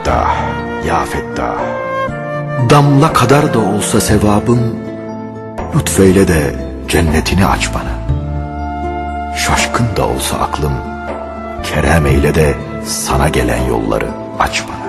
Fettah, ya Fettah, damla kadar da olsa sevabım, lütfeyle de cennetini aç bana. Şaşkın da olsa aklım, kerem eyle de sana gelen yolları aç bana.